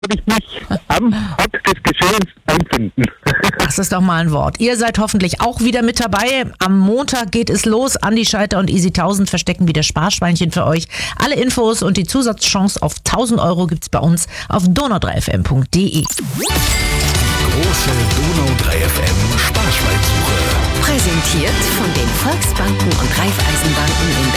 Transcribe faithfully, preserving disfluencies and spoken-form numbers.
würde ich mich am Ort des Geschehens einfinden. Das ist doch mal ein Wort. Ihr seid hoffentlich auch wieder mit dabei. Am Montag geht es los. Andi Scheiter und Easy tausend verstecken wieder Sparschweinchen für euch. Alle Infos und die Zusatzchance auf tausend Euro gibt's bei uns auf donau drei f m punkt d e. Große Donau drei F M Sparschweinsuche. Präsentiert von den Volksbanken und Raiffeisenbanken in